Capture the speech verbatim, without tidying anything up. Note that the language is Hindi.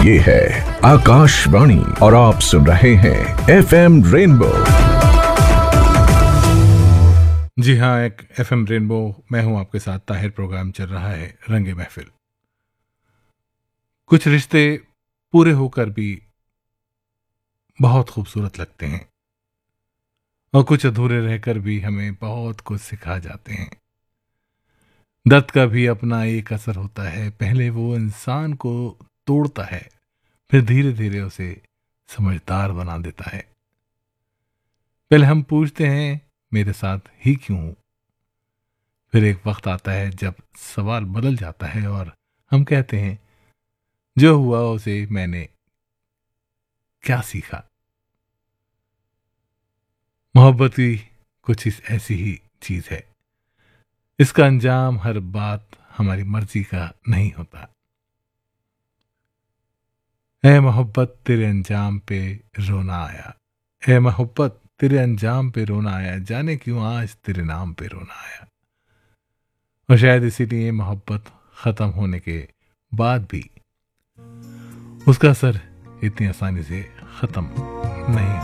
ये है आकाशवाणी और आप सुन रहे हैं एफ एम रेनबो। जी हाँ, एक एफ एम रेनबो, मैं हूं आपके साथ ताहिर। प्रोग्राम चल रहा है रंगे महफिल। कुछ रिश्ते पूरे होकर भी बहुत खूबसूरत लगते हैं और कुछ अधूरे रहकर भी हमें बहुत कुछ सिखा जाते हैं। दर्द का भी अपना एक असर होता है। पहले वो इंसान को तोड़ता है, फिर धीरे धीरे उसे समझदार बना देता है। पहले हम पूछते हैं मेरे साथ ही क्यों हूं, फिर एक वक्त आता है जब सवाल बदल जाता है और हम कहते हैं जो हुआ उसे मैंने क्या सीखा। मोहब्बत की कुछ इस ऐसी ही चीज है, इसका अंजाम हर बात हमारी मर्जी का नहीं होता। ऐ मोहब्बत तेरे अंजाम पे रोना आया, ऐ मोहब्बत तेरे अंजाम पे रोना आया, जाने क्यों आज तेरे नाम पे रोना आया। और शायद इसीलिए मोहब्बत खत्म होने के बाद भी उसका असर इतनी आसानी से खत्म नहीं